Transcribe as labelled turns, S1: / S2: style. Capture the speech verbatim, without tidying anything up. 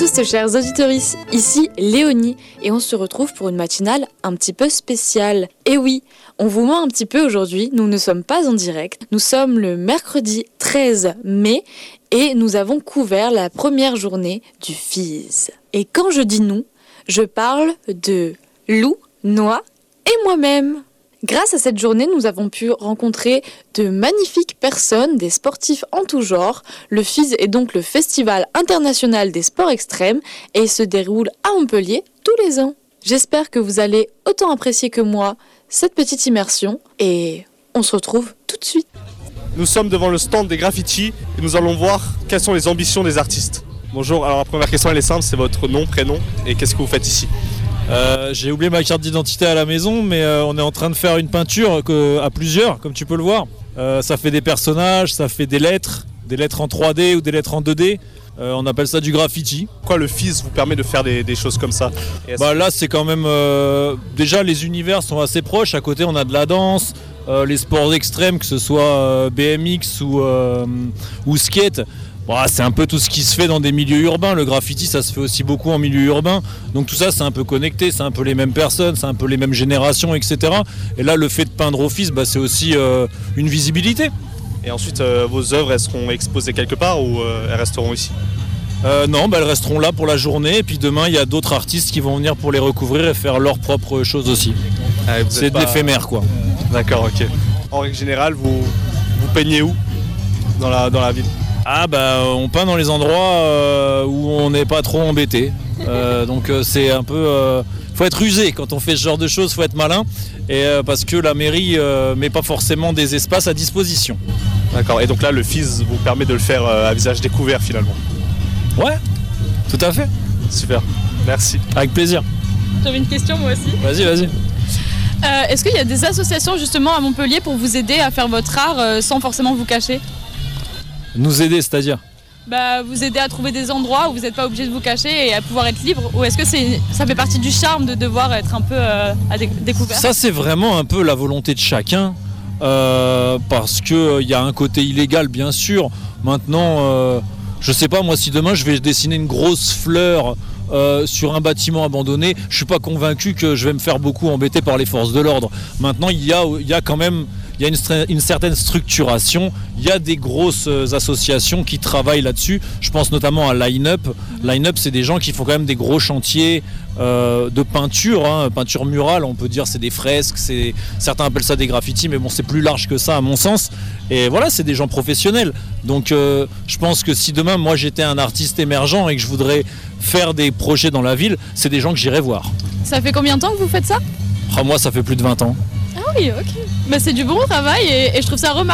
S1: Tous chers auditeurs, ici Léonie et on se retrouve pour une matinale un petit peu spéciale. Et oui, on vous ment un petit peu aujourd'hui, nous ne sommes pas en direct, nous sommes le mercredi treize mai et nous avons couvert la première journée du Fizz. Et quand je dis nous, je parle de Lou, Noah et moi-même. Grâce à cette journée, nous avons pu rencontrer de magnifiques personnes, des sportifs en tout genre. Le Fizz est donc le Festival international des sports extrêmes et il se déroule à Montpellier tous les ans. J'espère que vous allez autant apprécier que moi cette petite immersion et on se retrouve tout de suite.
S2: Nous sommes devant le stand des graffitis et nous allons voir quelles sont les ambitions des artistes. Bonjour, alors la première question elle est simple, c'est votre nom, prénom et qu'est-ce que vous faites ici ?
S3: Euh, j'ai oublié ma carte d'identité à la maison, mais euh, on est en train de faire une peinture que, à plusieurs, comme tu peux le voir. Euh, ça fait des personnages, ça fait des lettres, des lettres en trois D ou des lettres en deux D. Euh, on appelle ça du graffiti.
S2: Pourquoi le Fizz vous permet de faire des, des choses comme ça ?
S3: Bah là, c'est quand même... Euh, déjà, les univers sont assez proches. À côté, on a de la danse, euh, les sports extrêmes, que ce soit euh, B M X ou, euh, ou skate. Bon, c'est un peu tout ce qui se fait dans des milieux urbains. Le graffiti, ça se fait aussi beaucoup en milieu urbain. Donc tout ça, c'est un peu connecté, c'est un peu les mêmes personnes, c'est un peu les mêmes générations, et cetera. Et là, le fait de peindre au Fizz, bah, c'est aussi euh, une visibilité.
S2: Et ensuite, euh, vos œuvres, elles seront exposées quelque part ou euh, elles resteront ici ?
S3: euh, Non, bah, elles resteront là pour la journée. Et puis demain, il y a d'autres artistes qui vont venir pour les recouvrir et faire leurs propres choses aussi. Ah, c'est de pas... l'éphémère, quoi.
S2: D'accord, ok. En règle générale, vous, vous peignez où dans la, dans la ville ?
S3: Ah bah on peint dans les endroits euh, où on n'est pas trop embêté. Euh, donc euh, c'est un peu... Euh, faut être rusé quand on fait ce genre de choses, faut être malin. Et euh, parce que la mairie euh, met pas forcément des espaces à disposition.
S2: D'accord, et donc là le Fizz vous permet de le faire euh, à visage découvert finalement.
S3: Ouais, tout à fait.
S2: Super, merci.
S3: Avec plaisir.
S4: J'avais une question moi aussi.
S3: Vas-y, vas-y.
S4: Euh, est-ce qu'il y a des associations justement à Montpellier pour vous aider à faire votre art euh, sans forcément vous cacher ?
S3: Nous aider, c'est-à-dire ?
S4: Bah, vous aider à trouver des endroits où vous n'êtes pas obligé de vous cacher et à pouvoir être libre. Ou est-ce que c'est, ça fait partie du charme de devoir être un peu euh, à dé- découvert ?
S3: Ça, c'est vraiment un peu la volonté de chacun. Euh, parce qu'il euh, y a un côté illégal, bien sûr. Maintenant, euh, je sais pas, moi, si demain je vais dessiner une grosse fleur euh, sur un bâtiment abandonné, je suis pas convaincu que je vais me faire beaucoup embêter par les forces de l'ordre. Maintenant, il y a, il y a quand même... Il y a une, une certaine structuration, il y a des grosses associations qui travaillent là-dessus. Je pense notamment à Line Up. Line Up, c'est des gens qui font quand même des gros chantiers euh, de peinture, hein, peinture murale, on peut dire c'est des fresques, c'est, certains appellent ça des graffitis, mais bon c'est plus large que ça à mon sens. Et voilà, c'est des gens professionnels. Donc euh, je pense que si demain moi j'étais un artiste émergent et que je voudrais faire des projets dans la ville, c'est des gens que j'irais voir.
S4: Ça fait combien de temps que vous faites ça ?
S3: Ah, moi ça fait plus de vingt ans.
S4: Ah oui, ok. Bah, c'est du bon travail et, et je trouve ça remarquable.